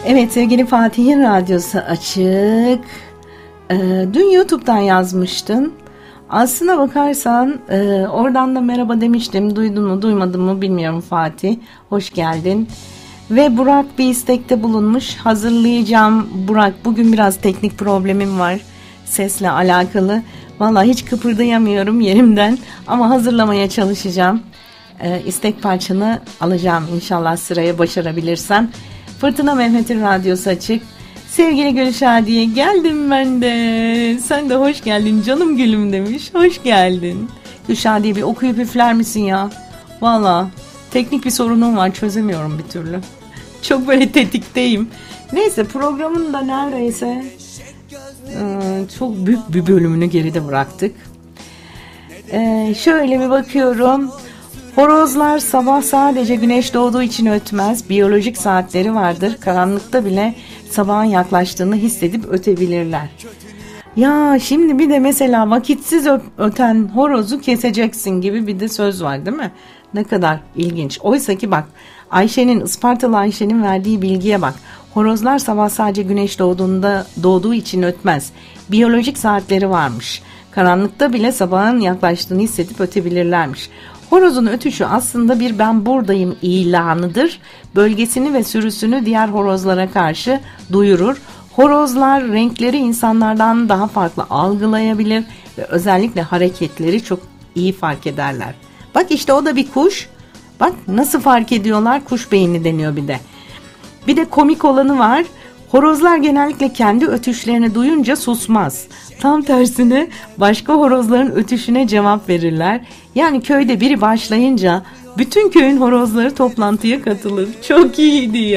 Evet sevgili Fatih'in radyosu açık. Dün YouTube'dan yazmıştın. Aslına bakarsan oradan da merhaba demiştim. Duydun mu duymadın mı bilmiyorum Fatih. Hoş geldin. Ve Burak bir istekte bulunmuş. Hazırlayacağım Burak. Bugün biraz teknik problemim var. Sesle alakalı. Vallahi hiç kıpırdayamıyorum yerimden. Ama hazırlamaya çalışacağım. İstek parçanı alacağım inşallah sıraya başarabilirsem. Fırtına Mehmet'in radyosu açık. Sevgili Gülşadiye geldim ben de. Sen de hoş geldin canım gülüm demiş. Hoş geldin. Gülşadiye bir okuyup üfler misin ya? Valla teknik bir sorunum var, çözemiyorum bir türlü. Çok böyle tetikteyim. Neyse programın da neredeyse çok büyük bir bölümünü geride bıraktık. Şöyle bir bakıyorum. Horozlar sabah sadece güneş doğduğu için ötmez. Biyolojik saatleri vardır. Karanlıkta bile sabahın yaklaştığını hissedip ötebilirler. Ya şimdi bir de mesela vakitsiz öten horozu keseceksin gibi bir de söz var değil mi? Ne kadar ilginç. Oysa ki bak Ispartalı Ayşe'nin verdiği bilgiye bak. Horozlar sabah sadece güneş doğduğu için ötmez. Biyolojik saatleri varmış. Karanlıkta bile sabahın yaklaştığını hissedip ötebilirlermiş. Horozun ötüşü aslında bir ben buradayım ilanıdır. Bölgesini ve sürüsünü diğer horozlara karşı duyurur. Horozlar renkleri insanlardan daha farklı algılayabilir ve özellikle hareketleri çok iyi fark ederler. Bak işte o da bir kuş. Bak nasıl fark ediyorlar, kuş beyni deniyor bir de. Bir de komik olanı var. Horozlar genellikle kendi ötüşlerini duyunca susmaz. Tam tersine başka horozların ötüşüne cevap verirler. Yani köyde biri başlayınca bütün köyün horozları toplantıya katılır. Çok iyiydi ya.